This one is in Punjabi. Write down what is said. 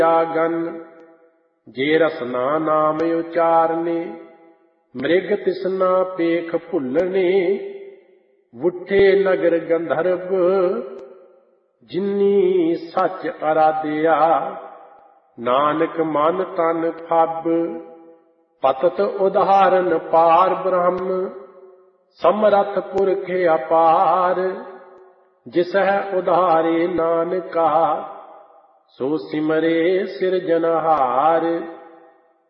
ਆਗਨ। ਜੇ ਰਸਨਾ ਨਾਮ ਉਚਾਰਨੇ, ਮ੍ਰਿਗ ਤਿਸਨਾ ਪੇਖ ਭੁੱਲਣੇ। ਵੁੱਠੇ ਨਗਰ ਗੰਧਰਵ, ਜਿਨੀ ਸੱਚ ਅਰਾਧਿਆ। ਨਾਨਕ ਮਨ ਤਨ ਫੱਬ, ਪਤਤ ਉਦਾਹਰਨ ਪਾਰ ਬ੍ਰਹਮ। ਸਮਰੱਥ ਪੁਰਖ ਅਪਾਰ, ਜਿਸਹਿ ਉਧਾਰੇ ਨਾਨਕਾ। ਸੋ ਸਿਮਰੇ ਸਿਰਜਨਹਾਰ।